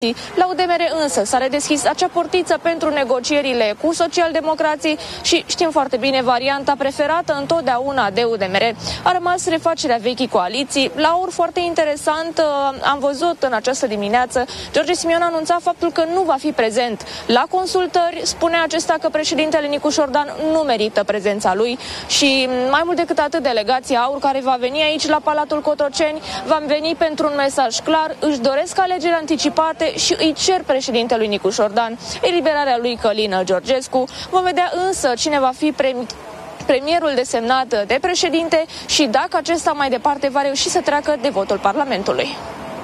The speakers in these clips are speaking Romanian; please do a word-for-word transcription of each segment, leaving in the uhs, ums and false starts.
La U D M R însă s-a redeschis acea portiță pentru negocierile cu socialdemocrații și știm foarte bine varianta preferată întotdeauna de U D M R a rămas refacerea vechii coaliții. La ur foarte interesant, am văzut în această dimineață, George Simion a anunțat faptul că nu va fi prezent la consultări. Spunea acesta că președintele Nicu Șordan nu merită prezența lui și mai mult decât atât, delegația AUR care va veni aici la Palatul Cotroceni va veni pentru un mesaj clar. Își doresc alegeri anticipate și îi cer președintelui Nicu Șordan eliberarea lui Călin Georgescu. Vom vedea însă cine va fi premi- premierul desemnat de președinte și dacă acesta mai departe va reuși să treacă de votul Parlamentului.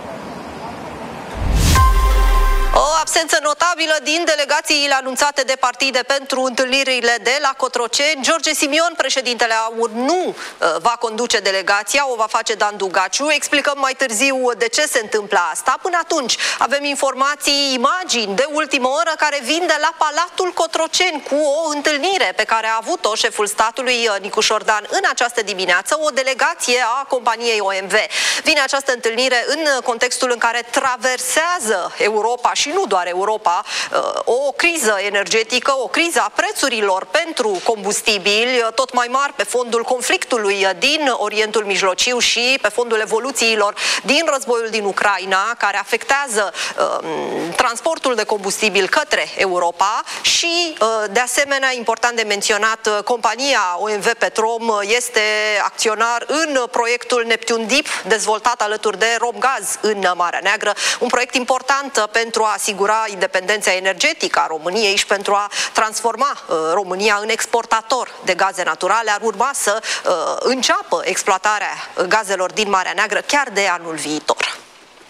O absență notabilă din delegațiile anunțate de partide pentru întâlnirile de la Cotroceni. George Simion, președintele AUR, nu uh, va conduce delegația, o va face Dan Dugaciu. Explicăm mai târziu de ce se întâmplă asta. Până atunci avem informații, imagini de ultimă oră care vin de la Palatul Cotroceni cu o întâlnire pe care a avut-o șeful statului Nicu Șordan în această dimineață, o delegație a companiei O M V. Vine această întâlnire în contextul în care traversează Europa și nu doar Europa, o criză energetică, o criză a prețurilor pentru combustibili tot mai mari pe fondul conflictului din Orientul Mijlociu și pe fondul evoluțiilor din războiul din Ucraina, care afectează uh, transportul de combustibil către Europa și, uh, de asemenea, important de menționat, compania O M V Petrom este acționar în proiectul Neptun Deep, dezvoltat alături de Romgaz în Marea Neagră, un proiect important pentru a asigura independența energetică a României și pentru a transforma uh, România în exportator de gaze naturale. Ar urma să uh, înceapă exploatarea gazelor din Marea Neagră chiar de anul viitor.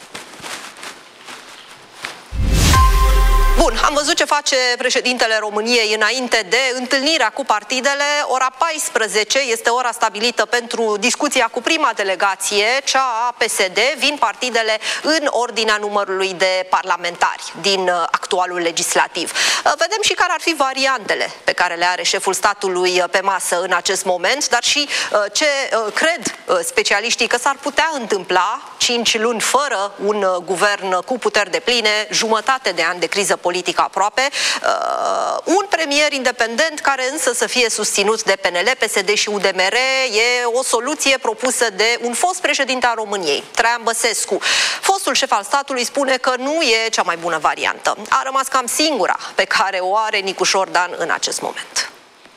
Bun, am văzut ce face președintele României înainte de întâlnirea cu partidele. Ora paisprezece este ora stabilită pentru discuția cu prima delegație, cea a P S D. Vin partidele în ordinea numărului de parlamentari din actualul legislativ. Vedem și care ar fi variantele pe care le are șeful statului pe masă în acest moment, dar și ce cred specialiștii că s-ar putea întâmpla cinci luni fără un guvern cu puteri depline, jumătate de ani de criză politică aproape, uh, un premier independent care însă să fie susținut de P N L, P S D și U D M R e o soluție propusă de un fost președinte al României, Traian Băsescu. Fostul șef al statului spune că nu e cea mai bună variantă. A rămas cam singura pe care o are Nicu Șordan în acest moment.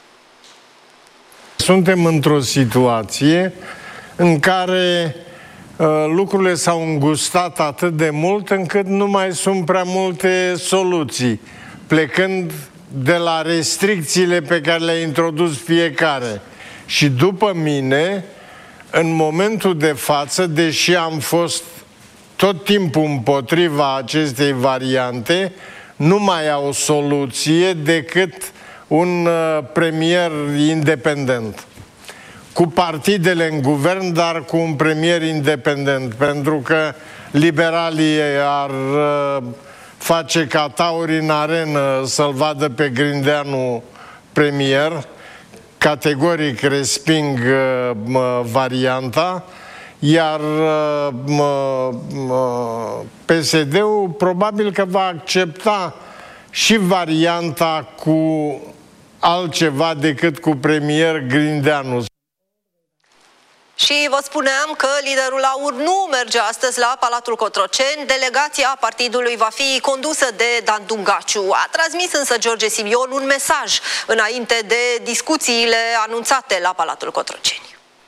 Suntem într-o situație în care lucrurile s-au îngustat atât de mult încât nu mai sunt prea multe soluții, plecând de la restricțiile pe care le-a introdus fiecare. Și după mine, în momentul de față, deși am fost tot timpul împotriva acestei variante, nu mai au soluție decât un premier independent. Cu partidele în guvern, dar cu un premier independent, pentru că liberalii ar uh, face ca tauri în arenă să-l vadă pe Grindeanu premier, categoric resping uh, varianta, iar uh, uh, P S D-ul probabil că va accepta și varianta cu altceva decât cu premier Grindeanu. Și vă spuneam că liderul AUR nu merge astăzi la Palatul Cotroceni. Delegația partidului va fi condusă de Dan Dugaciu. A transmis însă George Simion un mesaj înainte de discuțiile anunțate la Palatul Cotroceni.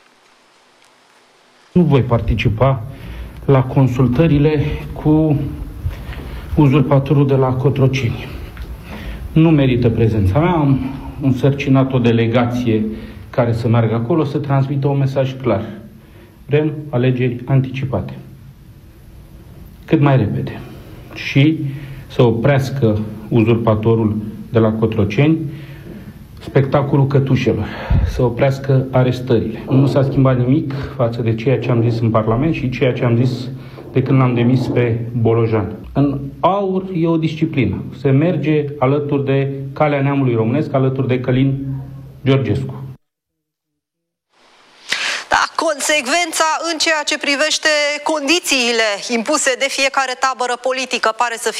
Nu voi participa la consultările cu uzurpatorul de la Cotroceni. Nu merită prezența mea. Am însărcinat o delegație care să meargă acolo, să transmită un mesaj clar. Vrem alegeri anticipate. Cât mai repede. Și să oprească uzurpatorul de la Cotroceni spectacolul cătușelor. Să oprească arestările. Nu s-a schimbat nimic față de ceea ce am zis în Parlament și ceea ce am zis de când l-am demis pe Bolojan. În AUR e o disciplină. Se merge alături de calea neamului românesc, alături de Călin Georgescu. Consecvența în ceea ce privește condițiile impuse de fiecare tabără politică pare să